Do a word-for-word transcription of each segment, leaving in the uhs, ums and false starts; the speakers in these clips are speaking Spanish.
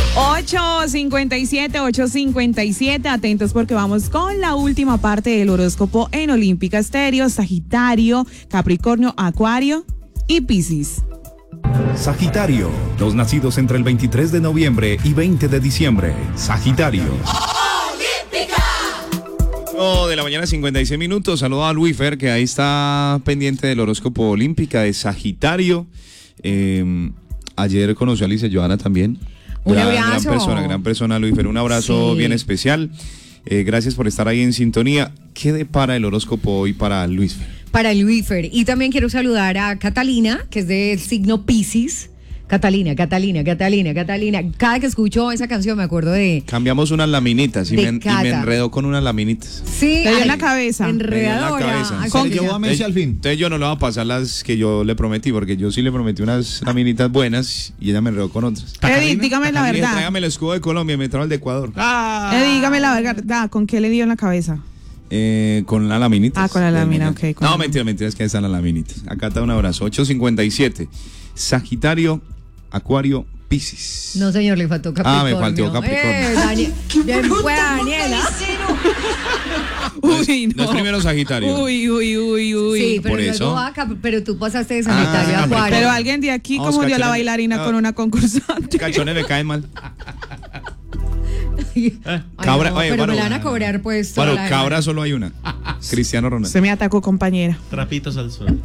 ocho cincuenta y siete, ocho cincuenta y siete, atentos porque vamos con la última parte del horóscopo en Olímpica Estéreo. Sagitario, Capricornio, Acuario y Piscis. Sagitario, los nacidos entre el veintitrés de noviembre y veinte de diciembre. Sagitario. Oh, de la mañana, cincuenta y seis minutos. Saludo a Luifer, que ahí está pendiente del horóscopo Olímpica de Sagitario. Eh, ayer conoció a Alicia Johanna también. Un gran, abrazo. Gran persona, gran persona, Luifer. Un abrazo Sí. bien especial. Eh, gracias por estar ahí en sintonía. ¿Qué depara el horóscopo hoy para Luifer? Para Luifer. Y también quiero saludar a Catalina, que es del signo Piscis. Catalina, Catalina, Catalina, Catalina. Cada que escucho esa canción me acuerdo de... Cambiamos unas laminitas y De me, y me Cata. enredó con unas laminitas. Sí, Te dio en ay, la cabeza. Enredadora. Me dio en la cabeza. Ay, Con- Catalina. Llevó a Messi al fin. Entonces yo no le voy a pasar las que yo le prometí, porque yo sí le prometí unas laminitas buenas y ella me enredó con otras. Edith, dígame la Le dije, verdad. tráigame el escudo de Colombia y me trajo el de Ecuador. Edith, dígame la verdad. ¿Con qué le dio en la cabeza? Eh, con la laminita. Ah, con la lámina, ok, con No, la- mentira, mentira, es que ahí están las laminitas. Acá está un abrazo. ocho cincuenta y siete. Sagitario, Acuario, Piscis. No, señor, le faltó Capricornio. Ah, me faltó Capricornio. Eh, Dani- Bien fue Daniela. Uy, No es primero Sagitario. Uy, uy, uy, uy. Sí, pero por luego eso. va Cap- pero tú pasaste de Sagitario Ah, a Acuario. Capricornio. Pero alguien de aquí Vamos, confundió a la cachones. bailarina Ah. con una concursante. Cachones le caen mal. Ay, Cabra, no, oye, pero bueno, me la van a cobrar pues toda Bueno, la- cabra solo hay una. Cristiano Ronaldo. Se me atacó, compañera. Trapitos al sol.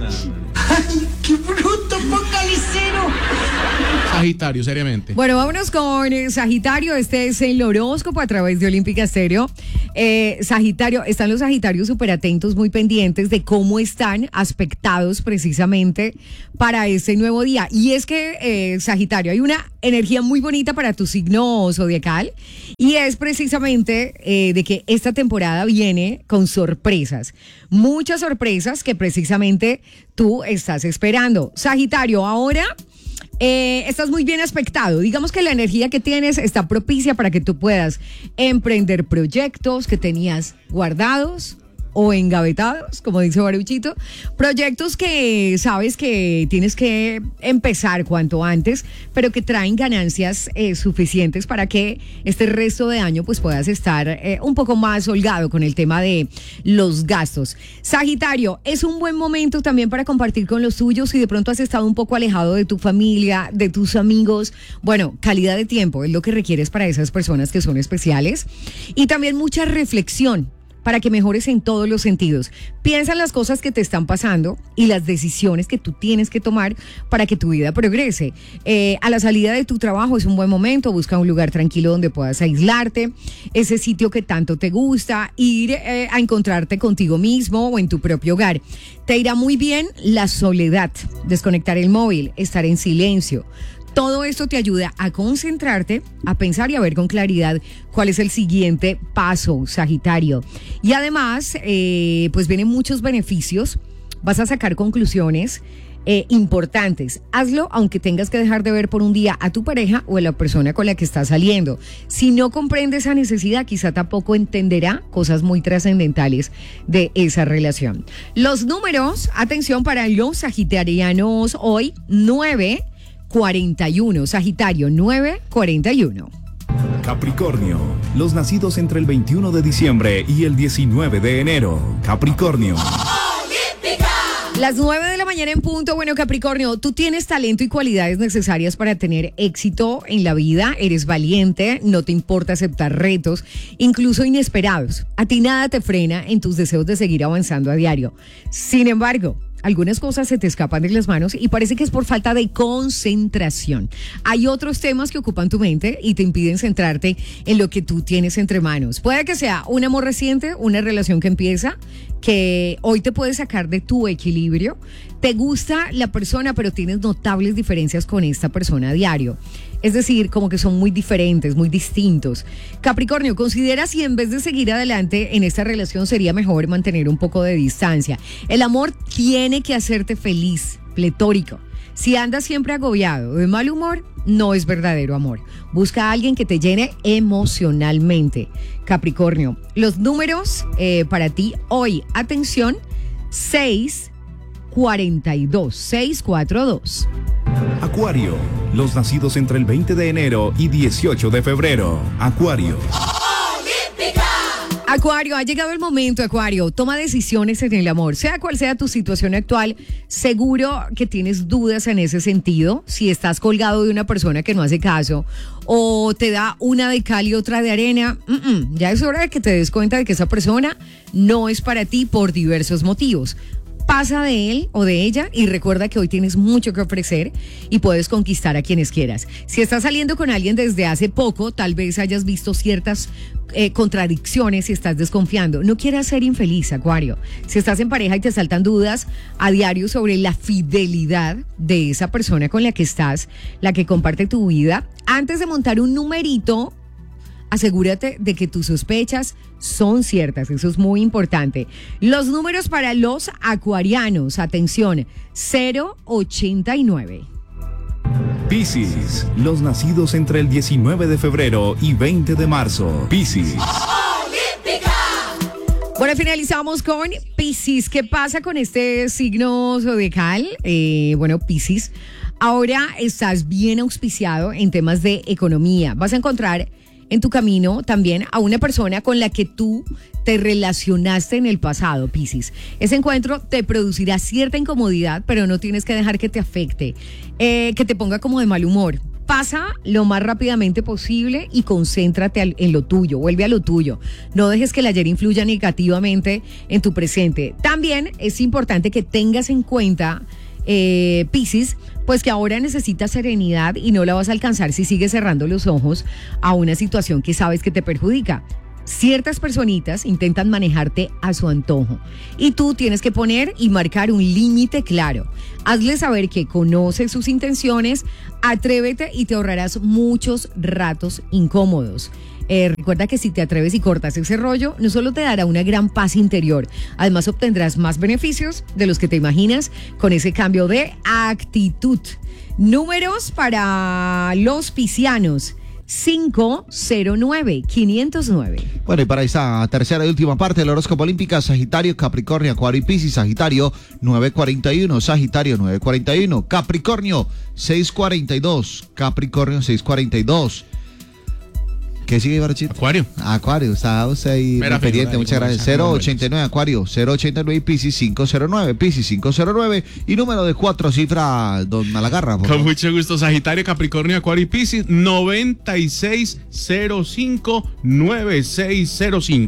Sagitario, seriamente. Bueno, vámonos con eh, Sagitario. Este es el horóscopo a través de Olímpica Estéreo. Eh, Sagitario, están los Sagitarios súper atentos, muy pendientes de cómo están aspectados precisamente para este nuevo día. Y es que, eh, Sagitario, hay una energía muy bonita para tu signo zodiacal y es precisamente eh, de que esta temporada viene con sorpresas. Muchas sorpresas que precisamente tú estás esperando. Sagitario, ahora... Eh, estás muy bien aspectado. Digamos que la energía que tienes está propicia para que tú puedas emprender proyectos que tenías guardados o engavetados, como dice Baruchito, proyectos que sabes que tienes que empezar cuanto antes, pero que traen ganancias eh, suficientes para que este resto de año pues puedas estar eh, un poco más holgado con el tema de los gastos. Sagitario, es un buen momento también para compartir con los tuyos si de pronto has estado un poco alejado de tu familia, de tus amigos. Bueno, calidad de tiempo es lo que requieres para esas personas que son especiales y también mucha reflexión para que mejores en todos los sentidos. Piensa en las cosas que te están pasando y las decisiones que tú tienes que tomar para que tu vida progrese. Eh, a la salida de tu trabajo es un buen momento, busca un lugar tranquilo donde puedas aislarte, ese sitio que tanto te gusta, ir eh, a encontrarte contigo mismo o en tu propio hogar. Te irá muy bien la soledad, desconectar el móvil, estar en silencio. Todo esto te ayuda a concentrarte, a pensar y a ver con claridad cuál es el siguiente paso, Sagitario. Y además, eh, pues vienen muchos beneficios, vas a sacar conclusiones eh, importantes. Hazlo aunque tengas que dejar de ver por un día a tu pareja o a la persona con la que estás saliendo. Si no comprende esa necesidad, quizá tampoco entenderá cosas muy trascendentales de esa relación. Los números, atención para los sagitarianos hoy, nueve cuarenta y uno, Sagitario, nueve cuarenta y uno. Capricornio, los nacidos entre el veintiuno de diciembre y el diecinueve de enero. Capricornio. Las nueve de la mañana en punto. Bueno, Capricornio, tú tienes talento y cualidades necesarias para tener éxito en la vida. Eres valiente, no te importa aceptar retos, incluso inesperados. A ti nada te frena en tus deseos de seguir avanzando a diario. Sin embargo, algunas cosas se te escapan de las manos y parece que es por falta de concentración. Hay otros temas que ocupan tu mente y te impiden centrarte en lo que tú tienes entre manos. Puede que sea un amor reciente, una relación que empieza, que hoy te puede sacar de tu equilibrio. Te gusta la persona, pero tienes notables diferencias con esta persona a diario. Es decir, como que son muy diferentes, muy distintos. Capricornio, considera si en vez de seguir adelante en esta relación sería mejor mantener un poco de distancia. El amor tiene que hacerte feliz, pletórico. Si andas siempre agobiado, de mal humor, no es verdadero amor. Busca a alguien que te llene emocionalmente. Capricornio, los números eh, para ti hoy, atención, seis, cuatro dos, seis cuatro dos. Acuario, los nacidos entre el veinte de enero y dieciocho de febrero. Acuario. Acuario, ha llegado el momento, Acuario. Toma decisiones en el amor. Sea cual sea tu situación actual, seguro que tienes dudas en ese sentido. Si estás colgado de una persona que no hace caso o te da una de cal y otra de arena, mm-mm, ya es hora de que te des cuenta de que esa persona no es para ti por diversos motivos. Pasa de él o de ella y recuerda que hoy tienes mucho que ofrecer y puedes conquistar a quienes quieras. Si estás saliendo con alguien desde hace poco, tal vez hayas visto ciertas eh, contradicciones y estás desconfiando. No quieras ser infeliz, Acuario. Si estás en pareja y te saltan dudas a diario sobre la fidelidad de esa persona con la que estás, la que comparte tu vida, antes de montar un numerito, asegúrate de que tus sospechas son ciertas, eso es muy importante. Los números para los acuarianos, atención, cero ochenta y nueve. Piscis, los nacidos entre el diecinueve de febrero y veinte de marzo. Piscis. Bueno, finalizamos con Piscis. ¿Qué pasa con este signo zodiacal? Eh, bueno, Piscis, ahora estás bien auspiciado en temas de economía. Vas a encontrar en tu camino también a una persona con la que tú te relacionaste en el pasado, Piscis. Ese encuentro te producirá cierta incomodidad, pero no tienes que dejar que te afecte, eh, que te ponga como de mal humor. Pasa lo más rápidamente posible y concéntrate al, en lo tuyo, vuelve a lo tuyo. No dejes que el ayer influya negativamente en tu presente. También es importante que tengas en cuenta, eh, Piscis, pues que ahora necesitas serenidad y no la vas a alcanzar si sigues cerrando los ojos a una situación que sabes que te perjudica. Ciertas personitas intentan manejarte a su antojo y tú tienes que poner y marcar un límite claro. Hazle saber que conoces sus intenciones, atrévete y te ahorrarás muchos ratos incómodos. Eh, recuerda que si te atreves y cortas ese rollo, no solo te dará una gran paz interior, además obtendrás más beneficios de los que te imaginas con ese cambio de actitud. Números para los piscianos. cinco cero nueve, quinientos nueve. Bueno, y para esta tercera y última parte del horóscopo olímpica, Sagitario, Capricornio, Acuario y Piscis. Sagitario nueve cuarenta y uno, Sagitario nueve cuarenta y uno, Capricornio seis cuarenta y dos, Capricornio seis cuarenta y dos. ¿Qué sigue, Barchito? Acuario. Acuario, está usted ahí Mera pendiente, figura, muchas gracias. cero ochenta y nueve, Acuario, cero ochenta y nueve y Piscis cinco cero nueve, Piscis cinco cero nueve y número de cuatro cifras, don Malagarra. Por Con favor. mucho gusto, Sagitario, Capricornio, Acuario y Piscis, noventa y seis cero cinco, noventa y seis cero cinco.